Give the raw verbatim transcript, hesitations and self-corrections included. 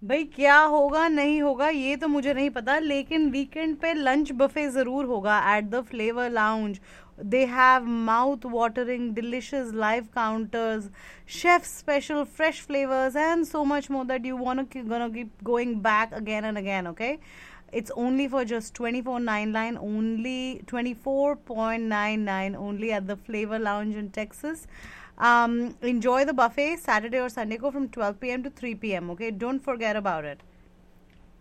भाई क्या होगा नहीं होगा ये तो मुझे नहीं पता, लेकिन वीकेंड पे लंच बफे जरूर होगा at the flavour lounge. They have mouth-watering, delicious live counters, chef special fresh flavors, and so much more that you wanna keep, gonna keep going back again and again. Okay, it's only for just twenty-four ninety-nine, only twenty-four ninety-nine, only at the Flavor Lounge in Texas. Um, enjoy the buffet Saturday or Sunday. Go from twelve p m to three p m. Okay, don't forget about it.